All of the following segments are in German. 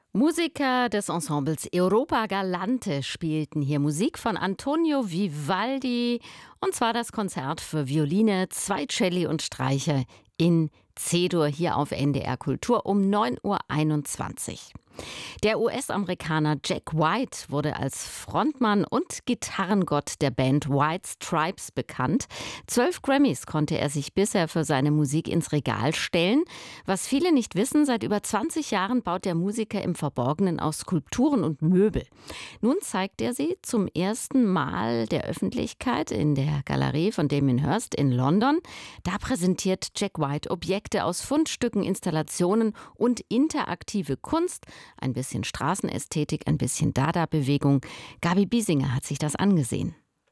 Musiker des Ensembles Europa Galante spielten hier Musik von Antonio Vivaldi, und zwar das Konzert für Violine, zwei Celli und Streicher in C-Dur hier auf NDR Kultur um 9:21 Uhr. Der US-Amerikaner Jack White wurde als Frontmann und Gitarrengott der Band White Stripes bekannt. 12 Grammys konnte er sich bisher für seine Musik ins Regal stellen. Was viele nicht wissen, seit über 20 Jahren baut der Musiker im Verborgenen aus Skulpturen und Möbel. Nun zeigt er sie zum ersten Mal der Öffentlichkeit in der Galerie von Damien Hirst in London. Da präsentiert Jack White Objekte aus Fundstücken, Installationen und interaktive Kunst. Ein bisschen Straßenästhetik, ein bisschen Dada-Bewegung. Gabi Biesinger hat sich das angesehen.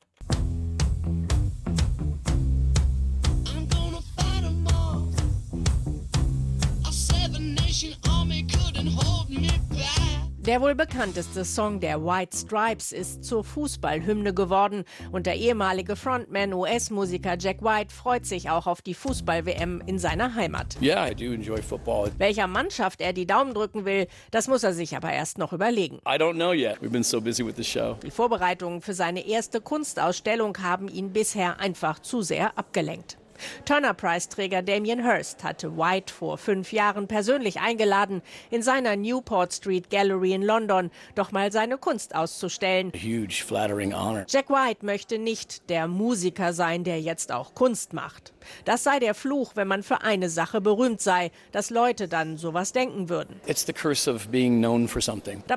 Der wohl bekannteste Song der White Stripes ist zur Fußballhymne geworden und der ehemalige Frontman US-Musiker Jack White freut sich auch auf die Fußball-WM in seiner Heimat. Yeah, I do enjoy football. Welcher Mannschaft er die Daumen drücken will, das muss er sich aber erst noch überlegen. I don't know yet. We've been so busy with the show. Die Vorbereitungen für seine erste Kunstausstellung haben ihn bisher einfach zu sehr abgelenkt. Turner-Preisträger Damien Hirst hatte White vor 5 Jahren persönlich eingeladen, in seiner Newport Street Gallery in London doch mal seine Kunst auszustellen. A huge, flattering honor. Jack White möchte nicht der Musiker sein, der jetzt auch Kunst macht. Das sei der Fluch, wenn man für eine Sache berühmt sei, dass Leute dann sowas denken würden. It's the curse of being known for something.